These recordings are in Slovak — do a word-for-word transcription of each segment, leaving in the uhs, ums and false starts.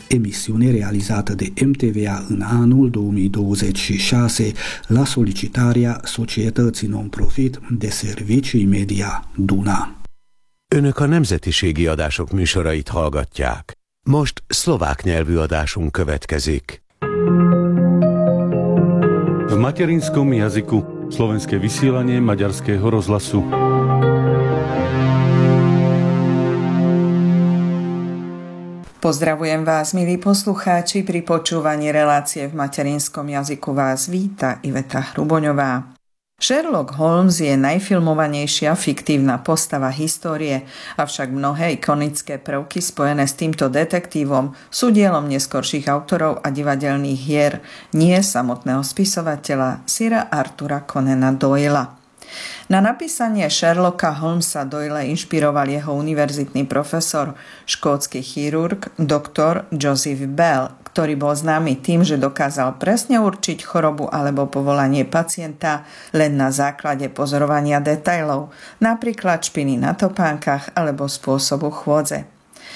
emisiune realizată de M T V A în anul două mii douăzeci și șase la solicitarea Societății Non-Profit de Servicii Media Duna. Önök a nemzetiségi adások műsorait hallgatják. Most szlovák nyelvű adásunk következik. V materinskom jazyku slovenské vysielanie Maďarského rozhlasu. Pozdravujem vás, milí poslucháči, pri počúvaní relácie v materinskom jazyku vás víta Iveta Hruboňová. Sherlock Holmes je najfilmovanejšia fiktívna postava histórie, avšak mnohé ikonické prvky spojené s týmto detektívom sú dielom neskorších autorov a divadelných hier, nie samotného spisovateľa Sira Artura Conana Doyla. Na napísanie Sherlocka Holmesa Doyle inšpiroval jeho univerzitný profesor, škótsky chirurg doktor Joseph Bell, ktorý bol známy tým, že dokázal presne určiť chorobu alebo povolanie pacienta len na základe pozorovania detailov, napríklad špiny na topánkach alebo spôsobu chôdze.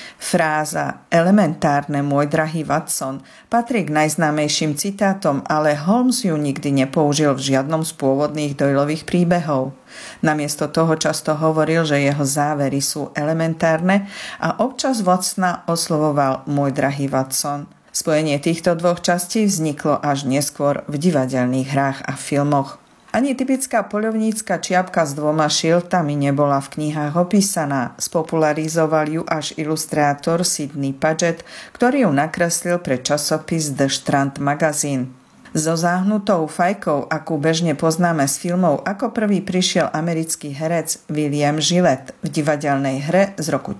Fráza elementárne, môj drahý Watson patrí k najznámejším citátom, ale Holmes ju nikdy nepoužil v žiadnom z pôvodných Doylových príbehov. Namiesto toho často hovoril, že jeho závery sú elementárne a občas Watsona oslovoval môj drahý Watson. Spojenie týchto dvoch častí vzniklo až neskôr v divadelných hrách a filmoch. Ani typická poľovnícka čiapka s dvoma šiltami nebola v knihách opísaná. Spopularizoval ju až ilustrátor Sidney Paget, ktorý ju nakreslil pre časopis The Strand Magazine. So záhnutou fajkou, akú bežne poznáme z filmov, ako prvý prišiel americký herec William Gillette v divadelnej hre z roku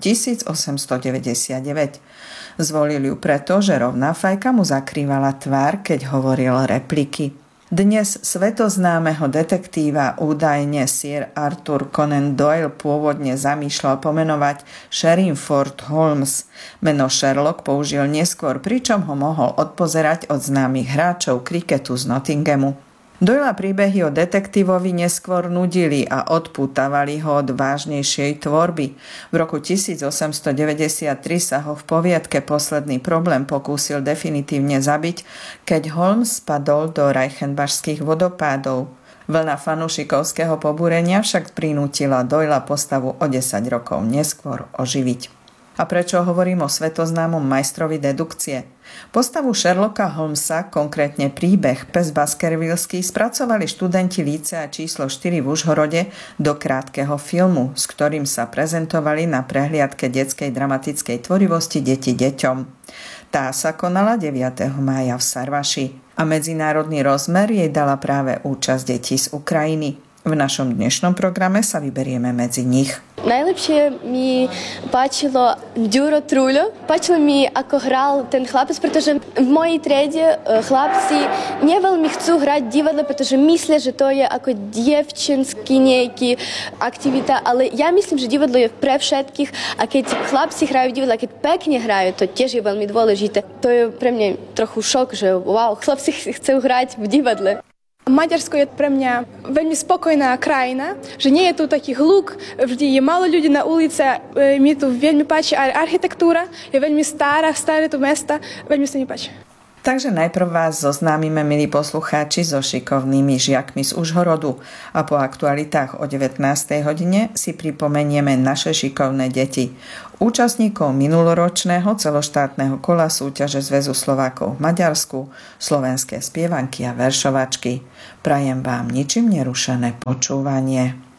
tisícosemstodeväťdesiatdeväť. Zvolil ju preto, že rovná fajka mu zakrývala tvár, keď hovoril repliky. Dnes svetoznámeho detektíva údajne Sir Arthur Conan Doyle pôvodne zamýšľal pomenovať Sherrinford Holmes. Meno Sherlock použil neskôr, pričom ho mohol odpozerať od známych hráčov kriketu z Nottinghamu. Doyla príbehy o detektívovi neskôr nudili a odpútavali ho od vážnejšej tvorby. V roku tisícosemstodeväťdesiattri sa ho v poviedke Posledný problém pokúsil definitívne zabiť, keď Holmes spadol do Reichenbachských vodopádov. Vlna fanúšikovského pobúrenia však prinútila Doyla postavu o desať rokov neskôr oživiť. A prečo hovorím o svetoznámom majstrovi dedukcie? Postavu Sherlocka Holmesa, konkrétne príbeh Pes Baskervilleský, spracovali študenti lícea číslo štyri v Užhorode do krátkeho filmu, s ktorým sa prezentovali na prehliadke detskej dramatickej tvorivosti Deti deťom. Tá sa konala deviateho mája v Sarvaši a medzinárodný rozmer jej dala práve účasť detí z Ukrajiny. V našom dnešnom programe sa vyberieme medzi nich. Najlepšie mi páčilo Дюро Трулю. Páčilo mi, ako hral ten chlapec, pretože v mojej triede chlapci neveľmi chcú hrať divadlo, pretože myslia, že to je ako dievčenský nejaký aktivita, ale ja myslím, že divadlo je pre všetkých a keď chlapci hrajú divadlo, keď pekne hrajú, to tiež je veľmi dôležité. To je pre mňa trochu šok, že wow, chlapci chcú hrať v divadle. Maďarsko je pre mňa veľmi spokojná krajina, že nie je tu taký hluk, vždy je málo ľudí na ulici, mi tu veľmi páči architektúra, je veľmi stará, staré tu mesta, veľmi sa mi páči. Takže najprv vás zoznámime, milí poslucháči, so šikovnými žiakmi z Užhorodu a po aktualitách o devätnástej hodine si pripomenieme naše šikovné deti. Účastníkov minuloročného celoštátneho kola súťaže Zväzu Slovákov v Maďarsku, slovenské spievanky a veršovačky. Prajem vám ničím nerušené počúvanie.